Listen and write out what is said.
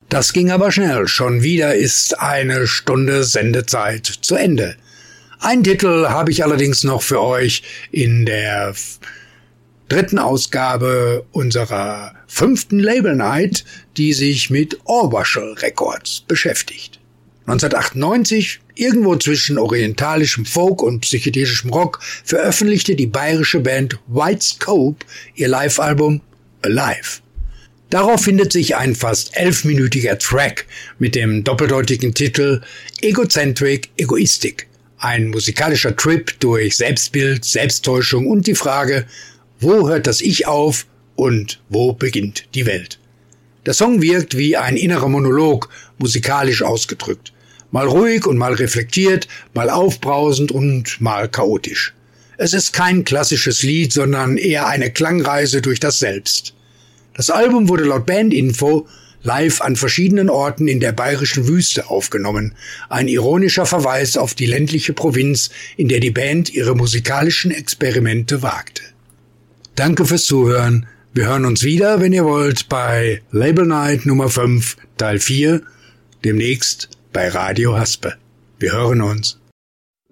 Das ging aber schnell. Schon wieder ist eine Stunde Sendezeit zu Ende. Einen Titel habe ich allerdings noch für euch in der 3. Ausgabe unserer 5. Label Night, die sich mit Orvachel Records beschäftigt. 1998, irgendwo zwischen orientalischem Folk und psychedelischem Rock, veröffentlichte die bayerische Band White Scope ihr Live-Album Alive. Darauf findet sich ein fast 11-minütiger Track mit dem doppeldeutigen Titel Egocentric Egoistic. Ein musikalischer Trip durch Selbstbild, Selbsttäuschung und die Frage, wo hört das Ich auf und wo beginnt die Welt? Der Song wirkt wie ein innerer Monolog, musikalisch ausgedrückt. Mal ruhig und mal reflektiert, mal aufbrausend und mal chaotisch. Es ist kein klassisches Lied, sondern eher eine Klangreise durch das Selbst. Das Album wurde laut Bandinfo live an verschiedenen Orten in der bayerischen Wüste aufgenommen. Ein ironischer Verweis auf die ländliche Provinz, in der die Band ihre musikalischen Experimente wagte. Danke fürs Zuhören. Wir hören uns wieder, wenn ihr wollt, bei Label Night Nummer 5, Teil 4, demnächst bei Radio Haspe. Wir hören uns.